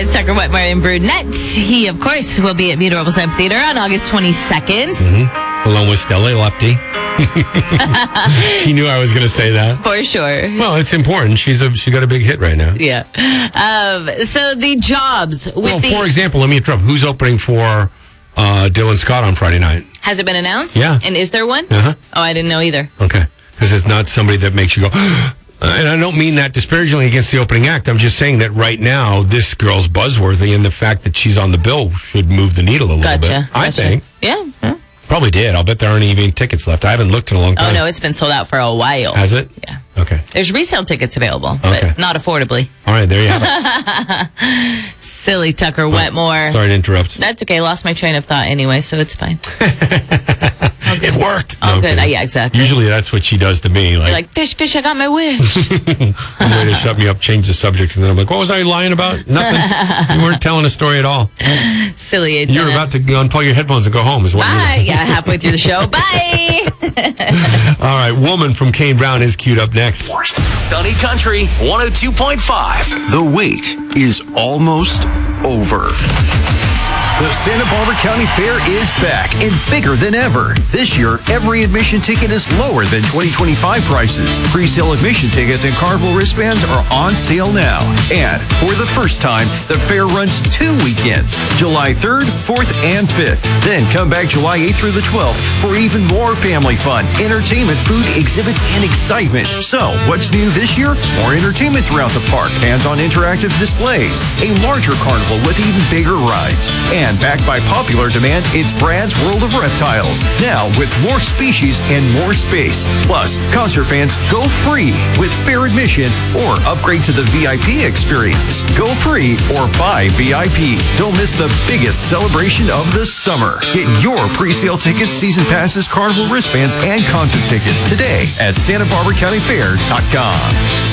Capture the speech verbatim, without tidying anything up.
It's Tucker Wetmore and Brunette. He, of course, will be at Vita Robles Amphitheater on August twenty-second. Mm-hmm. Along with Stella Lefty. She knew I was going to say that. For sure. Well, it's important. She's a she got a big hit right now. Yeah. Um, so the jobs. With well, the, for example, let me interrupt. Who's opening for uh, Dylan Scott on Friday night? Has it been announced? Yeah. And is there one? Uh-huh. Oh, I didn't know either. Okay. Because it's not somebody that makes you go... And I don't mean that disparagingly against the opening act. I'm just saying that right now, this girl's buzzworthy, and the fact that she's on the bill should move the needle a little Gotcha. bit. Gotcha. I think. Yeah. yeah. Probably did. I'll bet there aren't even tickets left. I haven't looked in a long time. Oh, no, it's been sold out for a while. Has it? Yeah. Okay. There's resale tickets available, Okay. but not affordably. All right, there you have it. Silly Tucker Wetmore. Sorry to interrupt. That's okay. Lost my train of thought anyway, so it's fine. It worked. Oh, No, good. okay. Uh, yeah, exactly. Usually that's what she does to me. Like, You're like, fish, fish, I got my wish. I'm ready to shut me up, change the subject, and then I'm like, what was I lying about? Nothing. You weren't telling a story at all. Silly You antenna. were about to unplug your headphones and go home is what you Bye. were. Yeah, halfway through the show. Bye. All right, Woman from Kane Brown is queued up next. Sunny Country one oh two point five. The wait is almost over. The Santa Barbara County Fair is back and bigger than ever. This year, every admission ticket is lower than twenty twenty-five prices. Pre-sale admission tickets and carnival wristbands are on sale now. And for the first time, the fair runs two weekends, July third, fourth, and fifth. Then come back July eighth through the twelfth for even more family fun, entertainment, food, exhibits, and excitement. So, what's new this year? More entertainment throughout the park, hands-on interactive displays, a larger carnival with even bigger rides. And backed by popular demand, it's Brad's World of Reptiles. Now with more species and more space. Plus, concert fans go free with fair admission or upgrade to the V I P experience. Go free or buy V I P. Don't miss the biggest celebration of the summer. Get your pre-sale tickets, season passes, carnival wristbands, and concert tickets today at Santa Barbara County Fair dot com.